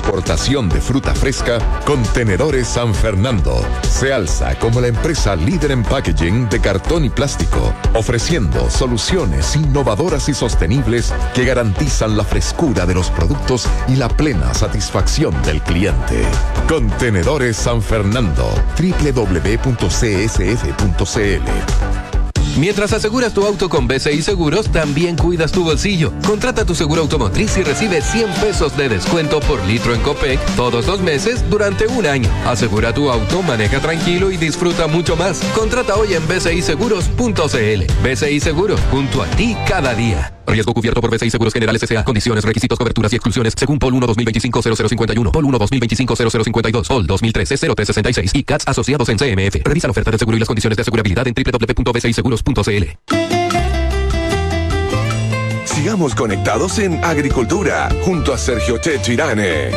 exportación de fruta fresca, Contenedores San Fernando se alza como la empresa líder en packaging de cartón y plástico, ofreciendo soluciones innovadoras y sostenibles que garantizan la frescura de los productos y la plena satisfacción del cliente. Contenedores San Fernando, www.csf.cl. Mientras aseguras tu auto con BCI Seguros, también cuidas tu bolsillo. Contrata tu seguro automotriz y recibe 100 pesos de descuento por litro en Copec todos los meses durante un año. Asegura tu auto, maneja tranquilo y disfruta mucho más. Contrata hoy en bciseguros.cl. BCI Seguro, junto a ti cada día. Riesgo cubierto por BCI Seguros Generales S.A. Condiciones, requisitos, coberturas y exclusiones según POL 1-2025-0051, POL 1-2025-0052, POL 2013-0366 y CATS asociados en CMF. Revisa la oferta de seguro y las condiciones de asegurabilidad en www.bciseguros.cl. Sigamos conectados en Agricultura, junto a Sergio Techirane.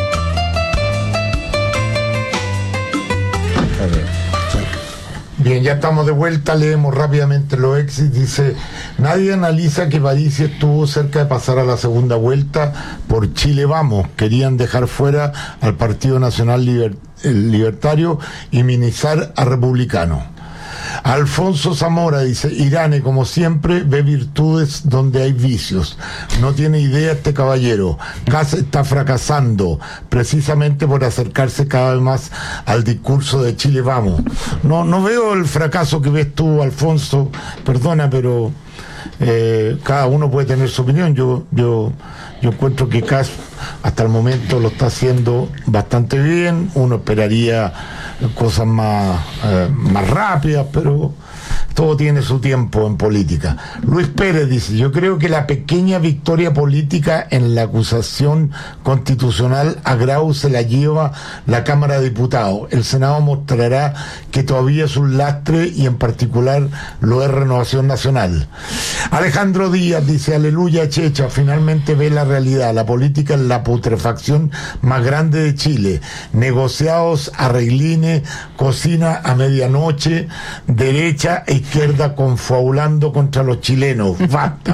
Bien, ya estamos de vuelta, leemos rápidamente los éxitos. Dice, nadie analiza que París estuvo cerca de pasar a la segunda vuelta por Chile Vamos. Querían dejar fuera al Partido Nacional Libertario y minimizar a Republicano. Alfonso Zamora dice, Irane, como siempre, ve virtudes donde hay vicios. No tiene idea este caballero. Casi está fracasando, precisamente por acercarse cada vez más al discurso de Chile Vamos. No veo el fracaso que ves tú, Alfonso, perdona, pero cada uno puede tener su opinión. Yo encuentro que Kass hasta el momento lo está haciendo bastante bien. Uno esperaría cosas más rápidas, pero todo tiene su tiempo en política. Luis Pérez dice, yo creo que la pequeña victoria política en la acusación constitucional a Grau se la lleva la Cámara de Diputados. El Senado mostrará que todavía es un lastre y en particular lo es Renovación Nacional. Alejandro Díaz dice, aleluya Checha, finalmente ve la realidad. La política es la putrefacción más grande de Chile. Negociados, arreglines, cocina a medianoche, derecha e izquierda confabulando contra los chilenos. Basta.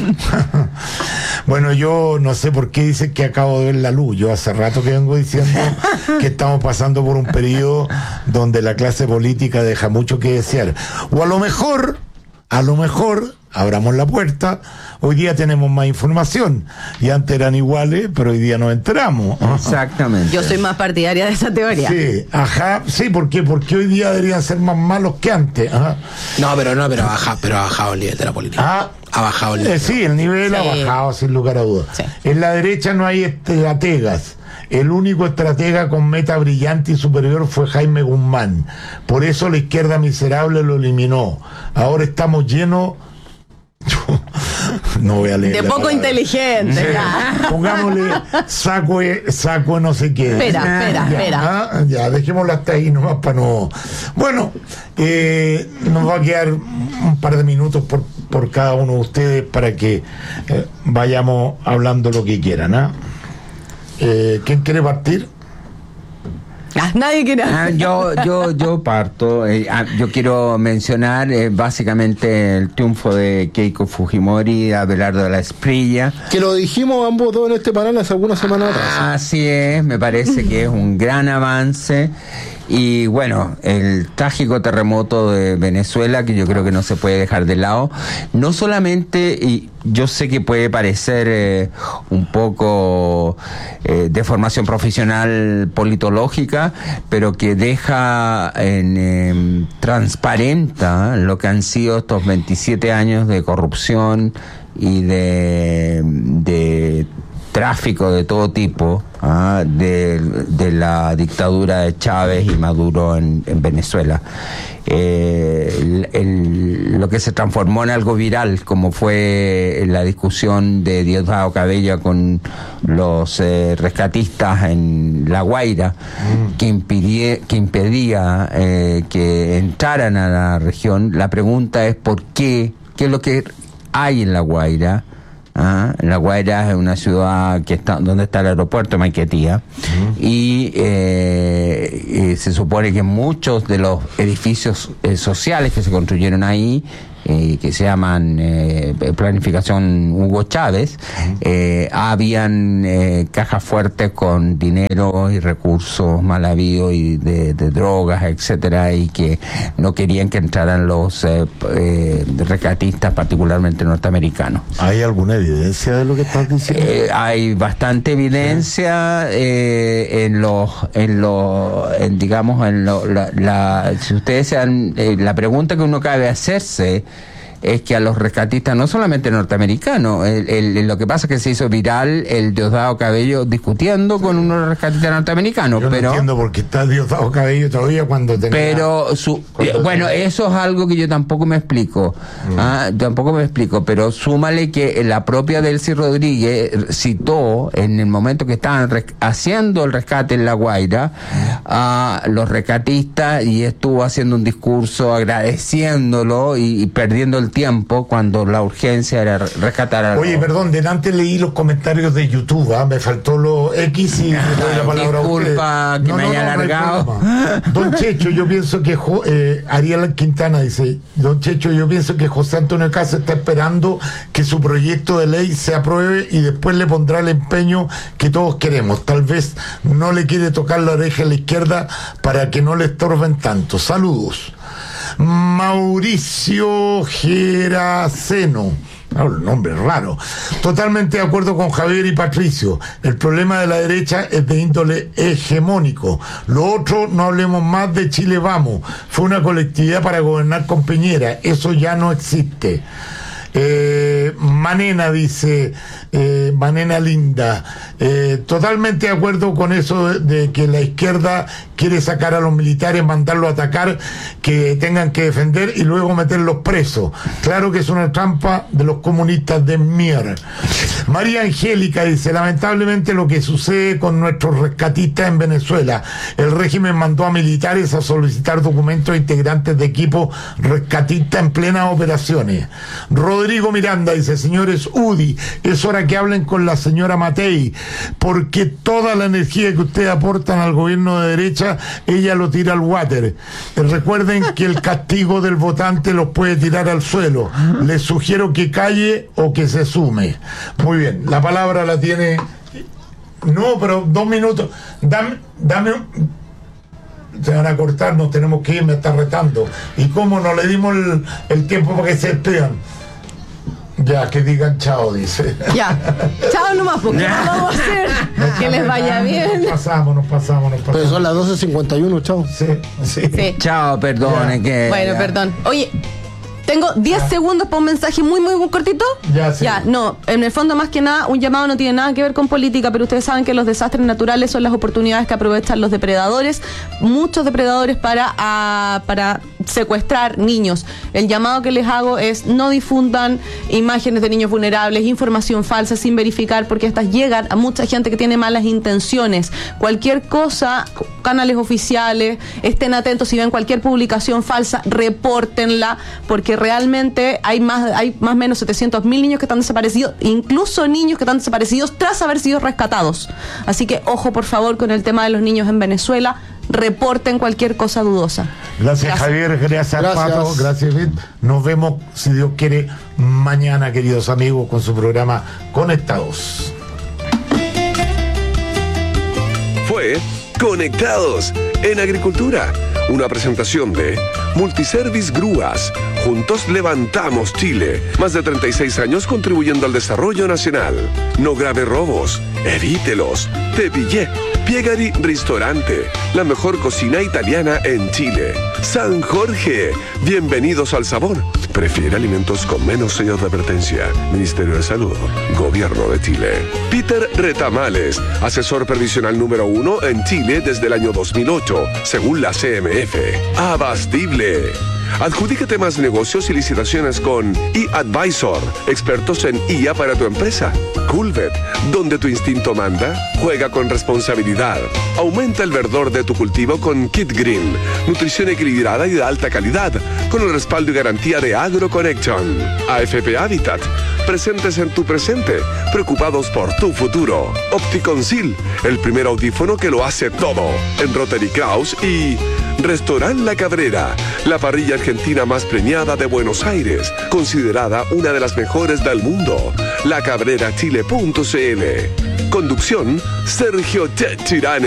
Bueno, yo no sé por qué dice que acabo de ver la luz. Yo hace rato que vengo diciendo que estamos pasando por un periodo donde la clase política deja mucho que desear. O a lo mejor, abramos la puerta, hoy día tenemos más información, y antes eran iguales, pero hoy día nos enteramos. Exactamente. Yo soy más partidaria de esa teoría. Sí, sí, ¿por qué? Porque hoy día deberían ser más malos que antes. No, pero ha bajado el nivel de la política. Ha bajado el nivel. Sí, el nivel ha bajado, sin lugar a dudas. Sí. En la derecha no hay estrategas. El único estratega con meta brillante y superior fue Jaime Guzmán. Por eso la izquierda miserable lo eliminó. Ahora estamos llenos... No voy a leer. De poco inteligente. Sí. Pongámosle saco no sé qué. Espera. Ya, dejémoslo hasta ahí nomás para no. Bueno, nos va a quedar un par de minutos por cada uno de ustedes para que vayamos hablando lo que quieran. ¿Quién quiere partir? Nadie quiere. Yo parto. Yo quiero mencionar básicamente el triunfo de Keiko Fujimori, Abelardo de la Espriella. Que lo dijimos ambos dos en este panel hace algunas semanas atrás. Así es, me parece que es un gran avance. Y bueno, el trágico terremoto de Venezuela, que yo creo que no se puede dejar de lado. No solamente, y yo sé que puede parecer un poco de formación profesional politológica, pero que deja transparenta lo que han sido estos 27 años de corrupción y de tráfico de todo tipo de la dictadura de Chávez y Maduro en Venezuela. Lo que se transformó en algo viral, como fue la discusión de Diosdado Cabello con los rescatistas en La Guaira, que impedía que entraran a la región. La pregunta es ¿por qué? ¿Qué es lo que hay en La Guaira? La Guaira es una ciudad donde está el aeropuerto de Maiquetía, y se supone que muchos de los edificios sociales que se construyeron ahí que se llaman Planificación Hugo Chávez, habían cajas fuertes con dinero y recursos mal habidos y de drogas, etcétera, y que no querían que entraran los rescatistas, particularmente norteamericanos. ¿Hay alguna evidencia de lo que estás diciendo? Hay bastante evidencia si ustedes sean, la pregunta que uno cabe hacerse es que a los rescatistas, no solamente norteamericanos, lo que pasa es que se hizo viral el Diosdado Cabello discutiendo con unos rescatistas norteamericanos. Yo no entiendo por qué está Diosdado Cabello todavía cuando tenía... Pero, eso es algo que yo tampoco me explico. Pero súmale que la propia Delcy Rodríguez citó, en el momento que estaban haciendo el rescate en La Guaira, a los rescatistas, y estuvo haciendo un discurso agradeciéndolo y perdiendo el tiempo cuando la urgencia era rescatar a... Oye, perdón, delante leí los comentarios de YouTube, me faltó lo X y le doy la palabra disculpa a que me haya alargado. Don Checho, yo pienso que Ariel Quintana dice, Don Checho, yo pienso que José Antonio Casa está esperando que su proyecto de ley se apruebe y después le pondrá el empeño que todos queremos. Tal vez no le quiere tocar la oreja a la izquierda para que no le estorben tanto. Saludos. Mauricio Geraceno, el nombre es raro. Totalmente de acuerdo con Javier y Patricio. El problema de la derecha es de índole hegemónico. Lo otro, no hablemos más de Chile Vamos. Fue una colectividad para gobernar con Piñera. Eso ya no existe. Manena dice, Manena linda, totalmente de acuerdo con eso de que la izquierda quiere sacar a los militares, mandarlos a atacar, que tengan que defender y luego meterlos presos. Claro que es una trampa de los comunistas de mierda. María Angélica dice, lamentablemente lo que sucede con nuestros rescatistas en Venezuela, el régimen mandó a militares a solicitar documentos de integrantes de equipos rescatistas en plenas operaciones. Rodrigo Miranda dice, señores UDI, es hora que hablen con la señora Matei, porque toda la energía que ustedes aportan al gobierno de derecha, ella lo tira al water. Recuerden que el castigo del votante los puede tirar al suelo. Les sugiero que calle o que se sume. Muy bien, la palabra la tiene... No, pero 2 minutos. Dame se van a cortar, nos tenemos que ir, me está retando. ¿Y cómo no le dimos el tiempo para que se despidan? Ya, que digan chao, dice. Ya, chao nomás, porque no vamos a hacer que les vaya bien. Nos pasamos. Pero son las 12:51, chao. Sí. Chao, perdone. Perdón. Oye, tengo 10 segundos para un mensaje muy cortito. No, en el fondo más que nada, un llamado no tiene nada que ver con política, pero ustedes saben que los desastres naturales son las oportunidades que aprovechan los depredadores, muchos depredadores para secuestrar niños. El llamado que les hago es no difundan imágenes de niños vulnerables, información falsa sin verificar, porque estas llegan a mucha gente que tiene malas intenciones. Cualquier cosa, canales oficiales, estén atentos, si ven cualquier publicación falsa, repórtenla, porque realmente hay más o menos 700.000 niños que están desaparecidos, incluso niños que están desaparecidos tras haber sido rescatados. Así que ojo por favor con el tema de los niños en Venezuela, reporten cualquier cosa dudosa. Gracias. Javier, gracias Pato, gracias Vid. Nos vemos, si Dios quiere, mañana, queridos amigos, con su programa Conectados. Fue Conectados en Agricultura, una presentación de Multiservice Grúas. Juntos levantamos Chile. Más de 36 años contribuyendo al desarrollo nacional. No grave robos, evítelos. Te pillé. Piegari Ristorante, la mejor cocina italiana en Chile. San Jorge, bienvenidos al sabor. Prefiere alimentos con menos sellos de advertencia. Ministerio de Salud, Gobierno de Chile. Peter Retamales, asesor previsional número 1 en Chile desde el año 2008, según la CMF. Abastible. Adjudícate más negocios y licitaciones con eAdvisor, expertos en IA para tu empresa. Culvet, donde tu instinto manda, juega con responsabilidad. Aumenta el verdor de tu cultivo con Kit Green, nutrición equilibrada y de alta calidad, con el respaldo y garantía de AgroConnection. AFP Habitat, presentes en tu presente, preocupados por tu futuro. Opticonceal, el primer audífono que lo hace todo, en Rotary Kraus y Restaurant La Cabrera, la parrilla argentina más premiada de Buenos Aires, considerada una de las mejores del mundo. lacabrerachile.cl. Conducción, Sergio Tirane.